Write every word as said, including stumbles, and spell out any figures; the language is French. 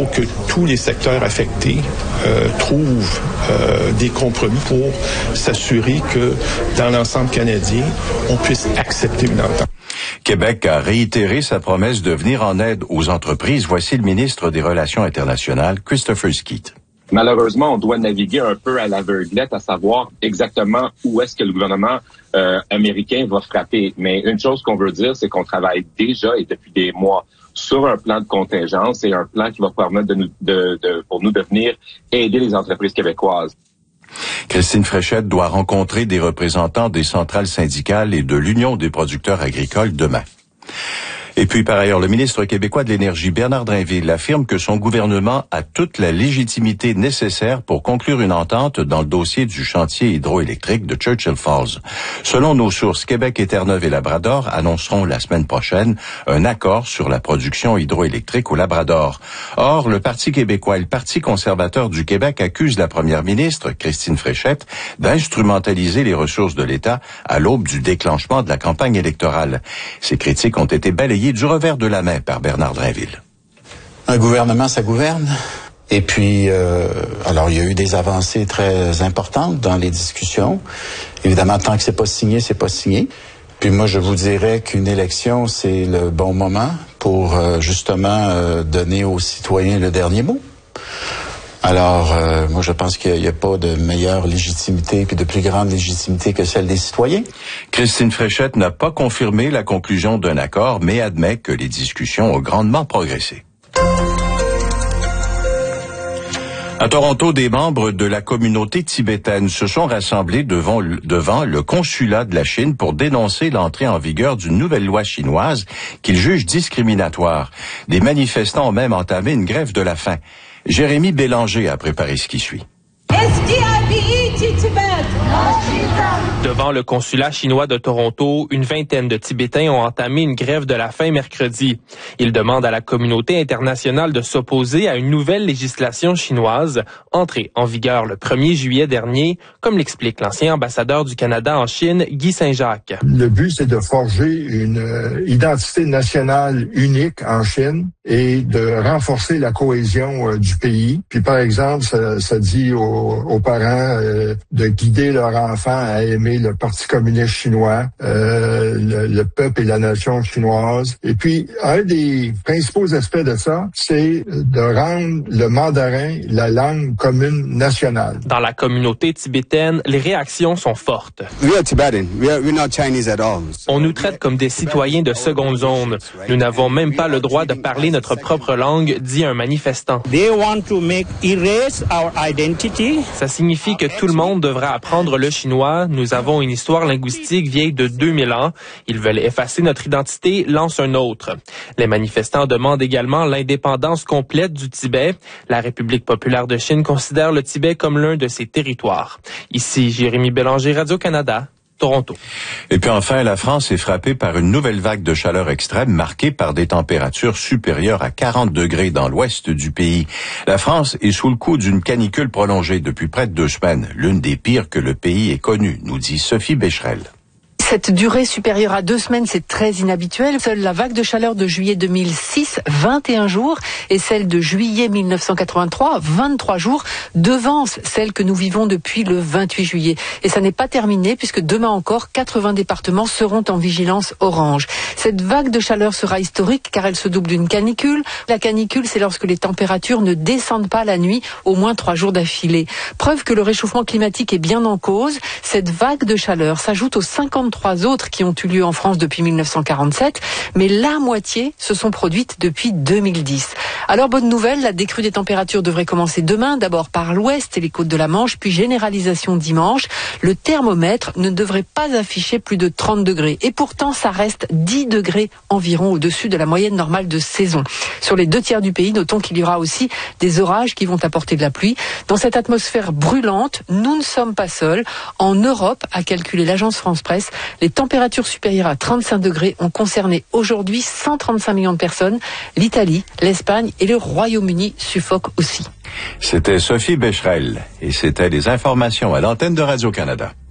que tous les secteurs affectés euh, trouvent euh, des compromis pour s'assurer que dans l'ensemble canadien, on puisse accepter une entente. Québec a réitéré sa promesse de venir en aide aux entreprises. Voici le ministre des Relations internationales, Christopher Skeet. Malheureusement, on doit naviguer un peu à l'aveuglette, à savoir exactement où est-ce que le gouvernement euh, américain va frapper. Mais une chose qu'on veut dire, c'est qu'on travaille déjà et depuis des mois sur un plan de contingence et un plan qui va permettre de nous, de, de, pour nous de venir aider les entreprises québécoises. Christine Fréchette doit rencontrer des représentants des centrales syndicales et de l'Union des producteurs agricoles demain. Et puis, par ailleurs, le ministre québécois de l'Énergie, Bernard Drinville, affirme que son gouvernement a toute la légitimité nécessaire pour conclure une entente dans le dossier du chantier hydroélectrique de Churchill Falls. Selon nos sources, Québec et Terre-Neuve et Labrador annonceront la semaine prochaine un accord sur la production hydroélectrique au Labrador. Or, le Parti québécois et le Parti conservateur du Québec accusent la première ministre, Christine Fréchette, d'instrumentaliser les ressources de l'État à l'aube du déclenchement de la campagne électorale. Ces critiques ont été balayées du revers de la main par Bernard Drinville. Un gouvernement, ça gouverne. Et puis, euh, alors il y a eu des avancées très importantes dans les discussions. Évidemment, tant que c'est pas signé, c'est pas signé. Puis moi, je vous dirais qu'une élection, c'est le bon moment pour euh, justement euh, donner aux citoyens le dernier mot. Alors, euh, moi, je pense qu'il n'y a, a pas de meilleure légitimité puis de plus grande légitimité que celle des citoyens. Christine Fréchette n'a pas confirmé la conclusion d'un accord, mais admet que les discussions ont grandement progressé. À Toronto, des membres de la communauté tibétaine se sont rassemblés devant, devant le consulat de la Chine pour dénoncer l'entrée en vigueur d'une nouvelle loi chinoise qu'ils jugent discriminatoire. Des manifestants ont même entamé une grève de la faim. Jérémy Bélanger a préparé ce qui suit. Devant le consulat chinois de Toronto, une vingtaine de Tibétains ont entamé une grève de la faim mercredi. Ils demandent à la communauté internationale de s'opposer à une nouvelle législation chinoise, entrée en vigueur le premier juillet dernier, comme l'explique l'ancien ambassadeur du Canada en Chine, Guy Saint-Jacques. Le but, c'est de forger une euh, identité nationale unique en Chine et de renforcer la cohésion euh, du pays. Puis, par exemple, ça, ça dit aux, aux parents euh, de guider leur enfant à aimer le Parti communiste chinois, euh, le, le peuple et la nation chinoise. Et puis, un des principaux aspects de ça, c'est de rendre le mandarin la langue commune nationale. Dans la communauté tibétaine, les réactions sont fortes. We are Tibetan. We are, we're not Chinese at all. On nous traite comme des citoyens de seconde zone. Nous n'avons même pas le droit de parler notre propre langue, dit un manifestant. They want to make erase our identity. Ça signifie que tout le monde devra apprendre le chinois. Nous avons une histoire linguistique vieille de deux mille ans. Ils veulent effacer notre identité, lance un autre. Les manifestants demandent également l'indépendance complète du Tibet. La République populaire de Chine considère le Tibet comme l'un de ses territoires. Ici, Jérémy Bélanger, Radio-Canada, Toronto. Et puis enfin, la France est frappée par une nouvelle vague de chaleur extrême marquée par des températures supérieures à quarante degrés dans l'ouest du pays. La France est sous le coup d'une canicule prolongée depuis près de deux semaines, l'une des pires que le pays ait connues, nous dit Sophie Becherel. Cette durée supérieure à deux semaines, c'est très inhabituel. Seule la vague de chaleur de juillet deux mille six, vingt et un jours, et celle de juillet mille neuf cent quatre-vingt-trois, vingt-trois jours, devancent celle que nous vivons depuis le vingt-huit juillet. Et ça n'est pas terminé puisque demain encore, quatre-vingts départements seront en vigilance orange. Cette vague de chaleur sera historique car elle se double d'une canicule. La canicule, c'est lorsque les températures ne descendent pas la nuit au moins trois jours d'affilée. Preuve que le réchauffement climatique est bien en cause. Cette vague de chaleur s'ajoute aux cinquante-trois autres qui ont eu lieu en France depuis mille neuf cent quarante-sept, mais la moitié se sont produites depuis deux mille dix. Alors bonne nouvelle, la décrue des températures devrait commencer demain, d'abord par l'ouest et les côtes de la Manche, puis généralisation dimanche. Le thermomètre ne devrait pas afficher plus de trente degrés, et pourtant ça reste dix degrés environ au-dessus de la moyenne normale de saison. Sur les deux tiers du pays, notons qu'il y aura aussi des orages qui vont apporter de la pluie. Dans cette atmosphère brûlante, nous ne sommes pas seuls. En Europe, a calculé l'agence France-Presse, les températures supérieures à trente-cinq degrés ont concerné aujourd'hui cent trente-cinq millions de personnes. L'Italie, l'Espagne et le Royaume-Uni suffoquent aussi. C'était Sophie Becherel et c'était les informations à l'antenne de Radio-Canada.